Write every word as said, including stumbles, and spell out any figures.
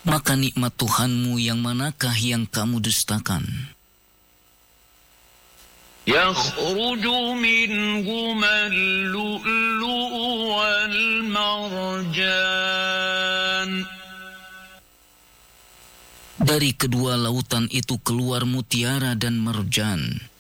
Maka nikmat Tuhanmu yang manakah yang kamu dustakan? Yakhruju minhuma al-lu'lu'u wal-marjan. Dari kedua lautan itu keluar mutiara dan marjan.